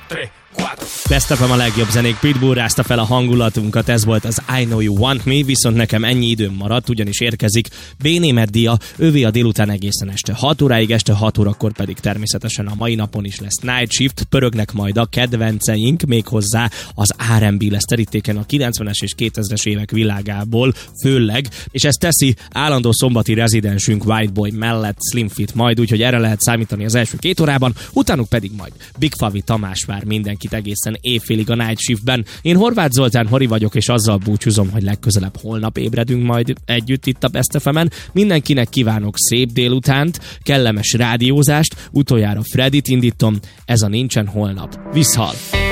Best FM a legjobb zenék, Pitbull rázta fel a hangulatunkat, ez volt az I Know You Want Me, viszont nekem ennyi időm maradt, ugyanis érkezik B-Német Dia, ővé a délután egészen este 6 óráig, este 6 órakor pedig természetesen a mai napon is lesz Night Shift, pörögnek majd a kedvenceink, méghozzá az R&B lesz terítéken a 90-es és 2000-es évek világából főleg, és ezt teszi állandó szombati rezidensünk White Boy mellett Slim Fit majd, úgyhogy erre lehet számítani az első 2 órában, utánuk pedig majd Big Favi Tamás vár mindenkit egészen évfélig a Night Shiftben. Én Horváth Zoltán Hori vagyok, és azzal búcsúzom, hogy legközelebb holnap ébredünk majd együtt itt a Best FM-en. Mindenkinek kívánok szép délutánt, kellemes rádiózást, utoljára Freddit indítom, ez a Nincsen Holnap. Viszhal!